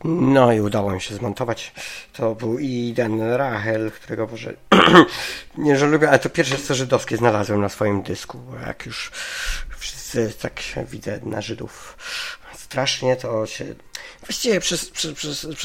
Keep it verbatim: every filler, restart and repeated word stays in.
No i udało mi się zmontować. To był Eden Rachel, którego Boże nie, że lubię, ale to pierwsze co żydowskie znalazłem na swoim dysku. Jak już wszyscy tak widzę na Żydów strasznie, to się właściwie przez, przez, przez, przez